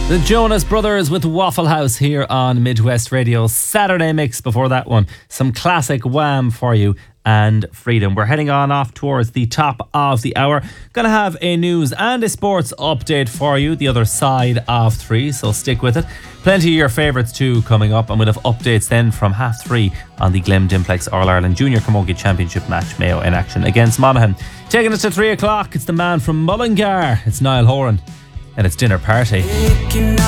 The Jonas Brothers with Waffle House here on Midwest Radio. Saturday mix before that one. Some classic Wham for you and Freedom. We're heading on off towards the top of the hour. Going to have a news and a sports update for you the other side of 3, so stick with it. Plenty of your favourites too coming up, and we'll have updates then from 3:30 on the Glim Dimplex All-Ireland Junior Camogie Championship match. Mayo in action against Monaghan. Taking us to 3 o'clock, it's the man from Mullingar. It's Niall Horan and it's Dinner Party.